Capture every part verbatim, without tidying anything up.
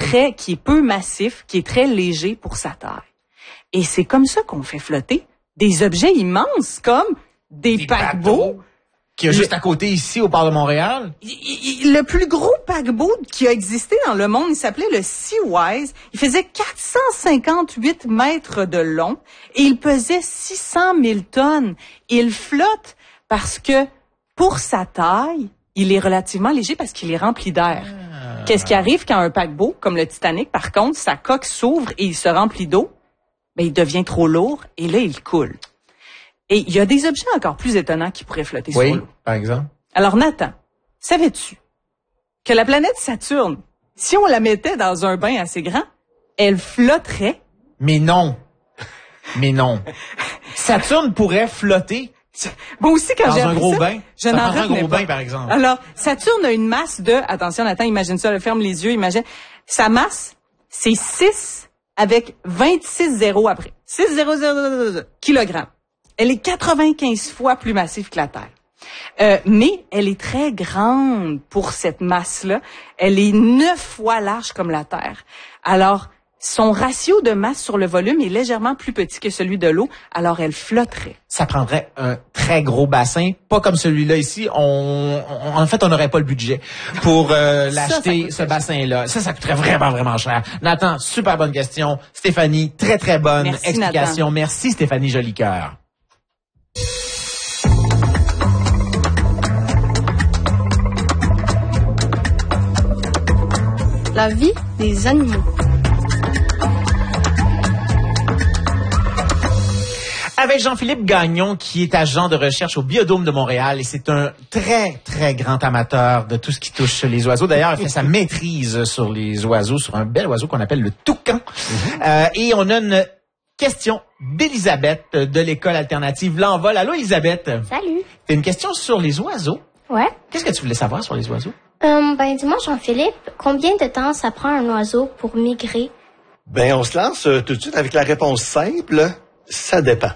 très, qui est peu massif, qui est très léger pour sa taille. Et c'est comme ça qu'on fait flotter des objets immenses comme des, des paquebots. Qui est juste à côté ici au port de Montréal. Il, il, le plus gros paquebot qui a existé dans le monde, il s'appelait le Seawise. Il faisait quatre cent cinquante-huit mètres de long et il pesait six cent mille tonnes. Il flotte parce que pour sa taille, il est relativement léger parce qu'il est rempli d'air. Ah. Qu'est-ce qui arrive quand un paquebot, comme le Titanic, par contre, sa coque s'ouvre et il se remplit d'eau? Ben, il devient trop lourd et là, il coule. Et il y a des objets encore plus étonnants qui pourraient flotter oui, sur l'eau. Oui, par exemple. Alors, Nathan, savais-tu que la planète Saturne, si on la mettait dans un bain assez grand, elle flotterait? Mais non. Mais non. Saturne pourrait flotter. Moi aussi, quand dans j'ai un appris gros ça, bain. je ça n'en prendrait un gros pas. bain, par exemple. Alors, Saturne a une masse de, attention Nathan, imagine ça, ferme les yeux, imagine, sa masse, c'est six avec vingt-six zéros après. six virgule zéro kilogrammes. Elle est quatre-vingt-quinze fois plus massive que la Terre. Euh, mais elle est très grande pour cette masse-là. Elle est neuf fois large comme la Terre. Alors, son ratio de masse sur le volume est légèrement plus petit que celui de l'eau, alors elle flotterait. Ça prendrait un très gros bassin, pas comme celui-là ici. On, on en fait, on n'aurait pas le budget pour euh, l'acheter, ce bassin-là. Ça, ça coûterait vraiment, vraiment cher. Nathan, super bonne question. Stéphanie, très, très bonne Merci, explication. Nathan. Merci, Stéphanie Jolicoeur. La vie des animaux. Avec Jean-Philippe Gagnon, qui est agent de recherche au Biodôme de Montréal, et c'est un très, très grand amateur de tout ce qui touche les oiseaux. D'ailleurs, il fait sa maîtrise sur les oiseaux, sur un bel oiseau qu'on appelle le toucan. Mm-hmm. Euh, et on a une question d'Elisabeth de l'école alternative L'Envol. Allô, Elisabeth? Salut. T'as une question sur les oiseaux? Ouais. Qu'est-ce que tu voulais savoir sur les oiseaux? Euh, ben, dis-moi, Jean-Philippe, combien de temps ça prend un oiseau pour migrer? Ben, on se lance euh, tout de suite avec la réponse simple. Ça dépend.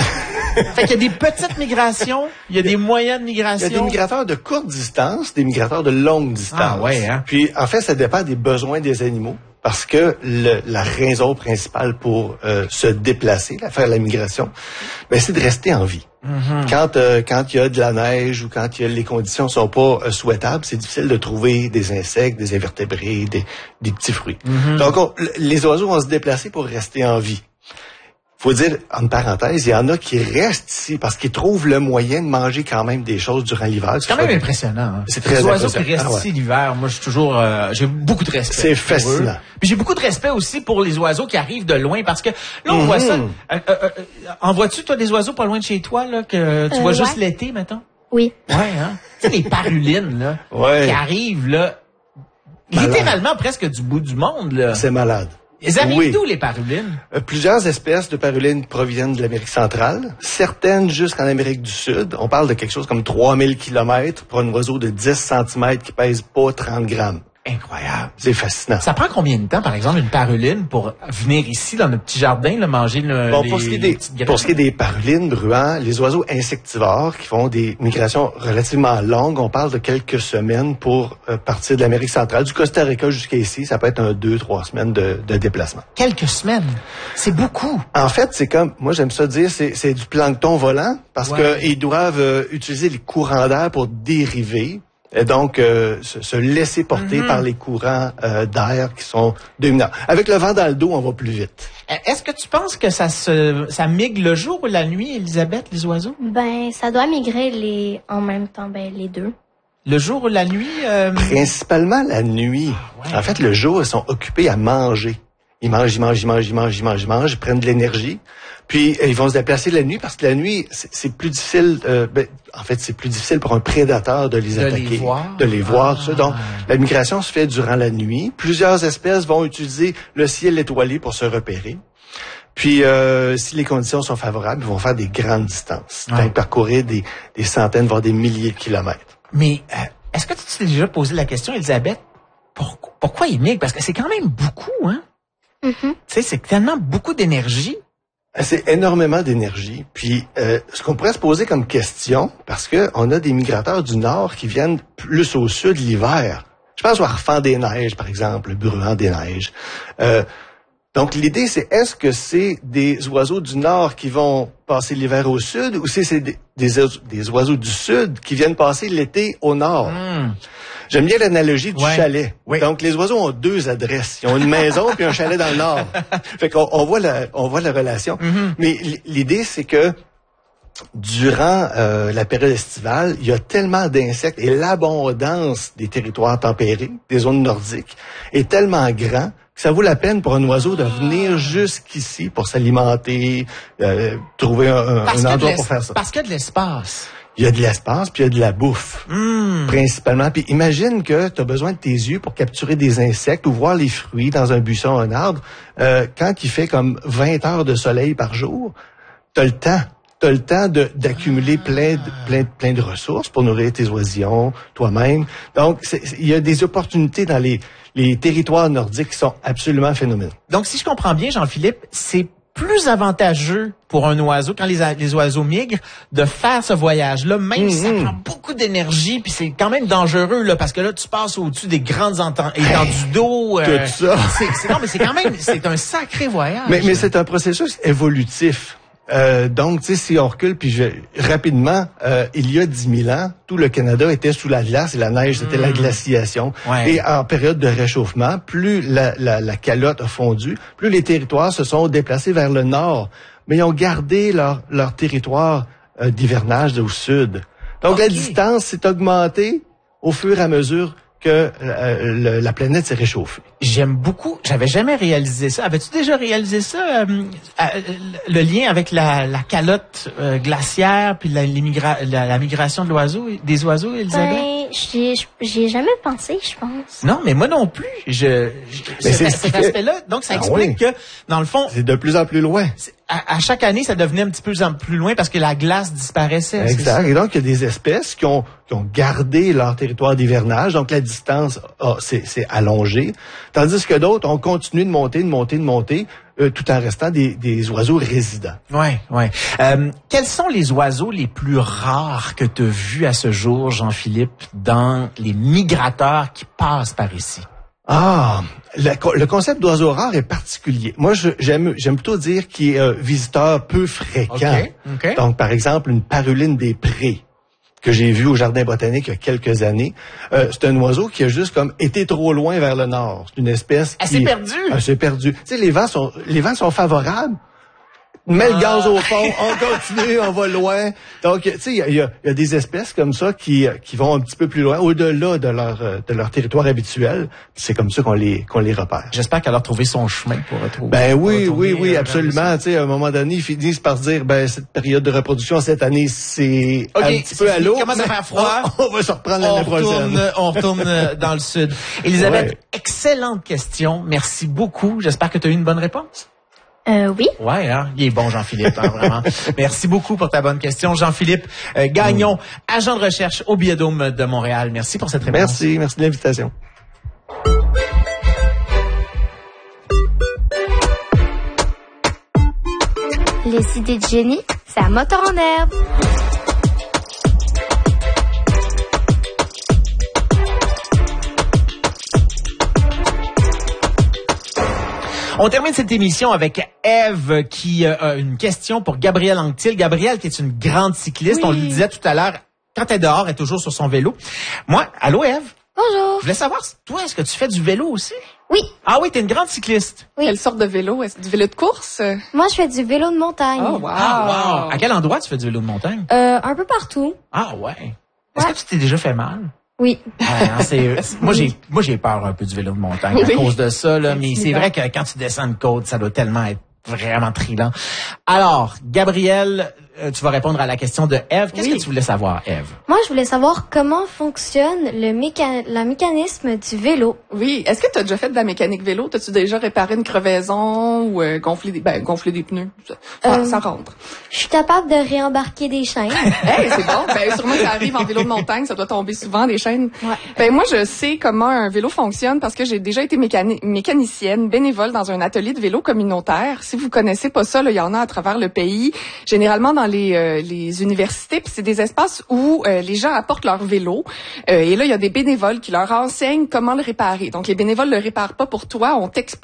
Fait qu'il y a des petites migrations, il y a des moyennes migrations. Il y a des migrateurs de courte distance, des migrateurs de longue distance. Ah ouais, hein? Puis, en fait, ça dépend des besoins des animaux. Parce que le, la raison principale pour euh, se déplacer, là, faire la migration, ben, c'est de rester en vie. Mm-hmm. Quand euh, quand il y a de la neige ou quand il y a, les conditions sont pas euh, souhaitables, c'est difficile de trouver des insectes, des invertébrés, des, des petits fruits. Mm-hmm. Donc, on, les oiseaux vont se déplacer pour rester en vie. Faut dire, en parenthèse, il y en a qui restent ici parce qu'ils trouvent le moyen de manger quand même des choses durant l'hiver. C'est quand même impressionnant. Hein? C'est très Les oiseaux qui impressionnant. restent Ah ouais. ici l'hiver, moi, je suis toujours, euh, j'ai beaucoup de respect. C'est fascinant. Puis j'ai beaucoup de respect aussi pour les oiseaux qui arrivent de loin parce que là, on mm-hmm. voit ça. Euh, euh, euh, en vois-tu, toi, des oiseaux pas loin de chez toi, là, que tu euh, vois ouais. juste l'été, mettons? Oui. Ouais, hein? Tu sais, les parulines, là, ouais. qui arrivent, là, malade. Littéralement presque du bout du monde, là. C'est malade. Ils arrivent oui. d'où, les parulines? Euh, plusieurs espèces de parulines proviennent de l'Amérique centrale, certaines jusqu'en Amérique du Sud. On parle de quelque chose comme trois mille kilomètres pour un oiseau de dix centimètres qui pèse pas trente grammes. Incroyable. C'est fascinant. Ça prend combien de temps, par exemple, une paruline pour venir ici, dans notre petit jardin, là, manger le, bon, les, pour ce qui est des, pour ce qui est des parulines, Bruant, les oiseaux insectivores qui font des migrations relativement longues, on parle de quelques semaines pour euh, partir de l'Amérique centrale, du Costa Rica jusqu'à ici, ça peut être un deux, trois semaines de, de déplacement. Quelques semaines? C'est beaucoup. En fait, c'est comme, moi j'aime ça dire, c'est, c'est du plancton volant, parce ouais. qu'ils doivent euh, utiliser les courants d'air pour dériver. Et donc, euh, se, se laisser porter mm-hmm. par les courants euh, d'air qui sont dominants. Avec le vent dans le dos, on va plus vite. Est-ce que tu penses que ça se ça migre le jour ou la nuit, Elisabeth, les oiseaux? Ben, ça doit migrer les en même temps, ben les deux. Le jour ou la nuit? Euh... Principalement la nuit. Ah, ouais. En fait, le jour, ils sont occupés à manger. Ils mangent, ils mangent, ils mangent, ils mangent, ils mangent, ils mangent, ils prennent de l'énergie. Puis, ils vont se déplacer la nuit parce que la nuit, c'est, c'est plus difficile, euh, ben, en fait, c'est plus difficile pour un prédateur de les de attaquer. Les voir. De les voir. Ah. Tout ça. Donc, la migration se fait durant la nuit. Plusieurs espèces vont utiliser le ciel étoilé pour se repérer. Puis, euh, si les conditions sont favorables, ils vont faire des grandes distances. Ah. Donc, parcourir des, des centaines, voire des milliers de kilomètres. Mais, euh, est-ce que tu t'es déjà posé la question, Elisabeth, pourquoi, pourquoi ils migrent? Parce que c'est quand même beaucoup, hein? Mm-hmm. Tu sais, c'est tellement beaucoup d'énergie. C'est énormément d'énergie. Puis, euh, ce qu'on pourrait se poser comme question, parce que on a des migrateurs du Nord qui viennent plus au sud l'hiver. Je pense au harfang des neiges, par exemple, le bruant des neiges. Euh, donc, l'idée, c'est est-ce que c'est des oiseaux du nord qui vont passer l'hiver au sud ou c'est, c'est des, des, des oiseaux du sud qui viennent passer l'été au nord? Mmh. J'aime bien l'analogie du ouais. chalet. Oui. Donc, les oiseaux ont deux adresses. Ils ont une maison puis un chalet dans le nord. Fait qu'on on voit la, on voit la relation. Mm-hmm. Mais l'idée, c'est que durant euh, la période estivale, il y a tellement d'insectes et l'abondance des territoires tempérés, des zones nordiques, est tellement grand que ça vaut la peine pour un oiseau de venir jusqu'ici pour s'alimenter, euh, trouver un, un endroit pour faire ça. Parce qu'il y a de l'espace. Il y a de l'espace, puis il y a de la bouffe, mmh. principalement. Puis imagine que tu as besoin de tes yeux pour capturer des insectes ou voir les fruits dans un buisson, un arbre. Euh, quand il fait comme vingt heures de soleil par jour, tu as le temps. Tu as le temps de, d'accumuler ah. plein, de, plein, plein de ressources pour nourrir tes oisillons, toi-même. Donc, il y a des opportunités dans les, les territoires nordiques qui sont absolument phénoménales. Donc, si je comprends bien, Jean-Philippe, c'est plus avantageux pour un oiseau, quand les, les oiseaux migrent, de faire ce voyage-là, même mmh, si ça prend beaucoup d'énergie, puis c'est quand même dangereux, là, parce que là, tu passes au-dessus des grandes étendues d'eau. Euh, Tout ça. C'est, c'est, non, mais c'est quand même, c'est un sacré voyage. Mais, mais c'est un processus évolutif. Euh, donc, tu sais, si on recule, puis je, rapidement, euh, il y a dix mille ans, tout le Canada était sous la glace et la neige, c'était mmh. la glaciation. Ouais. Et en période de réchauffement, plus la, la, la calotte a fondu, plus les territoires se sont déplacés vers le nord. Mais ils ont gardé leur, leur territoire euh, d'hivernage au sud. Donc, okay. la distance s'est augmentée au fur et à mesure que euh, le, la planète s'est réchauffée. J'aime beaucoup. J'avais jamais réalisé ça. Avais-tu déjà réalisé ça, euh, euh, le lien avec la, la calotte euh, glaciaire puis la, la, la migration de l'oiseau, des oiseaux, Elisabeth? Ben, j'y, j'y ai jamais pensé, je pense. Non, mais moi non plus. Je, je cet, cet aspect-là. Donc, ça ah explique oui. que, dans le fond, c'est de plus en plus loin. À, à chaque année, ça devenait un petit peu plus loin parce que la glace disparaissait. Exact. Et donc, il y a des espèces qui ont, qui ont gardé leur territoire d'hivernage. Donc, la distance a, c'est, c'est allongée. Tandis que d'autres ont continué de monter, de monter, de monter, euh, tout en restant des, des oiseaux résidents. Ouais, ouais. Euh, quels sont les oiseaux les plus rares que tu as vus à ce jour, Jean-Philippe, dans les migrateurs qui passent par ici? Ah, le, le concept d'oiseau rare est particulier. Moi, je, j'aime, j'aime plutôt dire qu'il est euh, visiteur peu fréquent. Okay, okay. Donc, par exemple, une paruline des prés que j'ai vue au Jardin botanique il y a quelques années. Euh, c'est un oiseau qui a juste comme été trop loin vers le nord. C'est une espèce Elle qui... s'est perdue. Elle s'est perdue. Tu sais, les vents sont, les vents sont favorables. Mets le gaz au fond, on continue, on va loin. Donc, tu sais, il y a, y, a, y a des espèces comme ça qui qui vont un petit peu plus loin, au-delà de leur de leur territoire habituel. C'est comme ça qu'on les qu'on les repère. J'espère qu'elle a trouvé son chemin pour retrouver. Ben oui, oui, oui, absolument. Tu sais, à un moment donné, ils finissent par dire, ben cette période de reproduction cette année, c'est okay, un petit peu à l'eau. Commence à faire froid. On, on va se reprendre l'année prochaine. On retourne dans le sud. Elisabeth, ouais. excellente question. Merci beaucoup. J'espère que tu as eu une bonne réponse. Euh, oui. Ouais, hein, il est bon, Jean-Philippe, hein, vraiment. Merci beaucoup pour ta bonne question, Jean-Philippe euh, Gagnon, agent de recherche au Biodôme de Montréal. Merci pour cette réponse. Merci, merci de l'invitation. Les idées de génie, c'est à moteur en herbe. On termine cette émission avec Ève qui euh, a une question pour Gabrielle Anctil. Gabrielle qui est une grande cycliste, oui. On le disait tout à l'heure, quand elle est dehors, elle est toujours sur son vélo. Moi, allô Ève? Bonjour. Je voulais savoir, toi, est-ce que tu fais du vélo aussi? Oui. Ah oui, t'es une grande cycliste. Oui. Quelle sorte de vélo? Est-ce du vélo de course? Moi, je fais du vélo de montagne. Oh, wow. Ah, wow. À quel endroit tu fais du vélo de montagne? Euh, un peu partout. Ah ouais. Est-ce ouais. que tu t'es déjà fait mal? Oui. Ouais, hein, c'est, c'est, moi, j'ai, moi, j'ai peur un peu du vélo de montagne oui. à cause de ça, là. Mais c'est vrai que quand tu descends une côte, ça doit tellement être vraiment trillant. Alors, Gabrielle, euh, tu vas répondre à la question de Ève. Qu'est-ce oui. que tu voulais savoir, Ève? Moi, je voulais savoir comment fonctionne le, méca- le mécanisme du vélo. Oui. Est-ce que tu as déjà fait de la mécanique vélo? T'as-tu déjà réparé une crevaison ou euh, gonflé des, ben, gonflé des pneus? Ça, euh, ça rentre. Je suis capable de réembarquer des chaînes. Hey, c'est bon. Ben, sûrement que ça arrive en vélo de montagne. Ça doit tomber souvent, des chaînes. Ouais. Ben, moi, je sais comment un vélo fonctionne parce que j'ai déjà été mécani- mécanicienne, bénévole dans un atelier de vélo communautaire. Si vous connaissez pas ça, là, il y en a à travers le pays. Généralement, dans dans les euh, les universités, puis c'est des espaces où euh, les gens apportent leur vélo. Euh, et là, il y a des bénévoles qui leur enseignent comment le réparer. Donc, les bénévoles le réparent pas pour toi, on t'explique